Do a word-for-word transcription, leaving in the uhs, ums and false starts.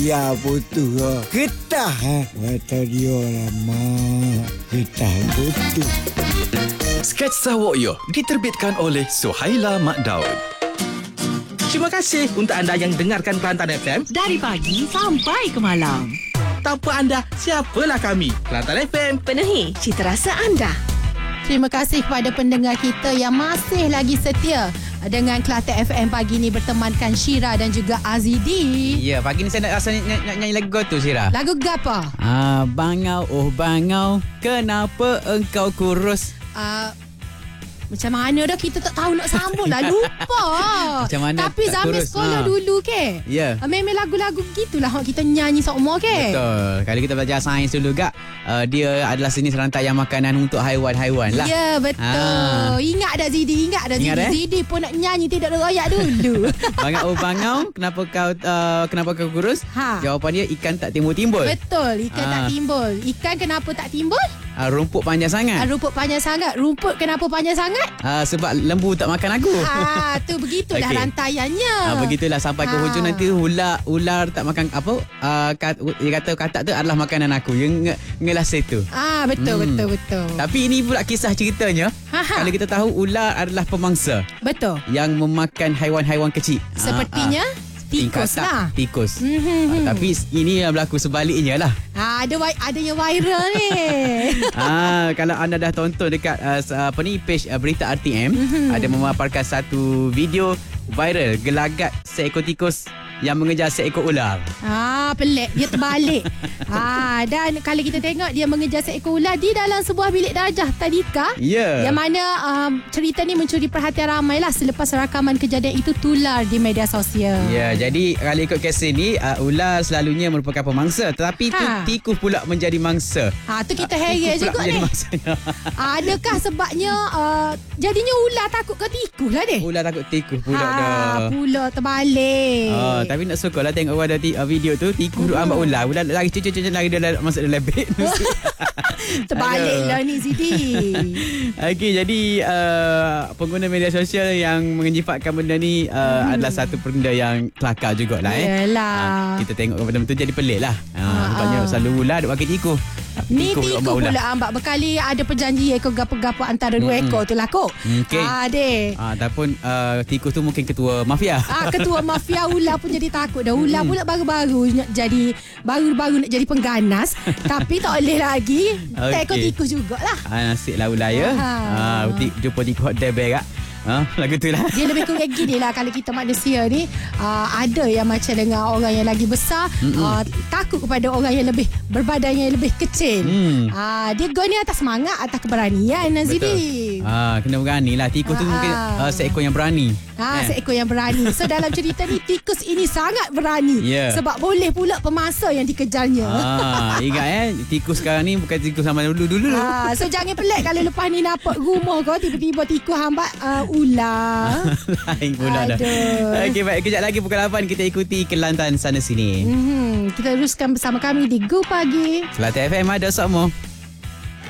Ya putus lah. Getah ha. Kata dia lama. Getah putus. Sketsa Warrior diterbitkan oleh Suhaila Mak Daud. Terima kasih untuk anda yang dengarkan Kelantan F M. Dari pagi sampai ke malam. Tanpa anda, siapalah kami? Kelantan F M. Penuhi cita rasa anda. Terima kasih kepada pendengar kita yang masih lagi setia dengan Kelantan F M pagi ni bertemankan Syira dan juga Azidi. Ya, pagi ni saya nak rasa ny- ny- nyanyi lagu tu, Syira. Lagu gapa? Ah, bangau, oh bangau, kenapa engkau kurus? Uh, macam mana dah kita tak tahu nak sambung lah. Lupa. Macam mana Tapi tak zaman kurus, sekolah ha. dulu ke? Ya. Uh, memang lagu-lagu gitulah kita nyanyi seumur ke? Betul. Kalau kita belajar sains dulu gak, uh, dia adalah jenis rantaian makanan untuk haiwan-haiwan lah. Ya, betul. Ah. Ingat dah Zidi, ingat dah Ingat, Zidi. eh? Zidi pun nak nyanyi tidak ada royak dulu. Bangau, oh bangau, kenapa kau uh, kenapa kau kurus? Ha. Jawapan dia ikan tak timbul-timbul. Betul, ikan Ah. tak timbul. Ikan kenapa tak timbul? Uh, rumput panjang sangat. Ah, rumput panjang sangat. Rumput kenapa panjang sangat? Uh, sebab lembu tak makan aku. Ah, tu begitulah Okey. rantaiannya. Ah, begitulah sampai ke Ah. hujung nanti ular ular tak makan apa? Uh, kat, dia kata katak tu adalah makanan aku. Yang nge, ngelah situ. Ah, betul, Hmm. betul, betul. Tapi ini pula kisah ceritanya. Ha, ha. Kalau kita tahu ular adalah pemangsa Betul. yang memakan haiwan-haiwan kecil. Sepertinya Ah, ah. tikus Tingkat tak, lah. Tikus. Mhm. Ah, tapi ini yang berlaku sebaliknya lah. Ah, ada wi- ada yang viral ni. ah, kalau anda dah tonton dekat uh, apa ni page uh, Berita R T M, Mhm. ada memaparkan satu video viral gelagat seekor tikus yang mengejar seekor ular. Ah, pelik. Dia terbalik. ah, dan kalau kita tengok dia mengejar seekor ular di dalam sebuah bilik darjah tadika. Ya. Yang mana um, cerita ni mencuri perhatian ramai lah selepas rakaman kejadian itu tular di media sosial. Ya, jadi kalau ikut kes ini uh, ular selalunya merupakan pemangsa, tetapi tu Ha. tikus pula menjadi mangsa. Ha, tu kita Ah, heran tikus pula juga menjadi ni. mangsanya. Adakah sebabnya uh, jadinya ular takut ke tikus lah deh? Ular takut tikus pula ha, dah. pula terbalik. Ah, tapi nak suka lah tengok ada ti- uh, video tu tikus duk ambil ular. Ular lari cucuk-cucuk lari dia masuk dalam beg. Terbalik Aduh. lah ni Zidi. Okey, jadi uh, pengguna media sosial yang menjifatkan benda ni uh, hmm. adalah satu benda yang kelakar jugalah eh. Yelah. Uh, kita tengok benda tu jadi pelik lah. Uh, Ah, sebabnya ah. selalu ular duk pakai tikus. Ni Tikus tikus duk ambil ular. pula ambak berkali ada perjanjian ekor gapo-gapo antara dua Mm-mm. ekor tu lah kok. Okey. Ah, deh. Ah, ataupun uh, tikus tu mungkin ketua mafia. Ah, ketua mafia ular pun jadi takut dah. Ular pula baru-baru nak jadi baru-baru nak jadi pengganas. Tapi tak boleh lagi. Tak ekor Okey. tikus jugalah. Ah, nasib lah ular ya. Ah. Ah, ti- jumpa tikus hot dare berak. Ha, lagu tu lah. Dia lebih kurang gini lah kalau kita manusia ni uh, ada yang macam dengan orang yang lagi besar uh, takut kepada orang yang lebih berbadan yang lebih kecil. Hmm. Uh, dia go ni atas semangat, atas keberanian Nazidi. Ah, kena berani lah. Tikus tu Ah. mungkin uh, seekor yang berani. Ha, Eh. seekor yang berani. So dalam cerita ni tikus ini sangat berani Ya. sebab boleh pula pemangsa yang dikejarnya. Ah, ingat eh tikus sekarang ni bukan tikus sama dulu-dulu. Ha, so jangan pelik kalau lepas ni nampak rumah kau tiba-tiba tikus hambat uh, ular. Lain pula dah. Aduh. Okey, baik. Kejap lagi pukul lapan kita ikuti Kelantan sana sini. Hmm, kita teruskan bersama kami di Go Pagi. Kelantan F M ada semua.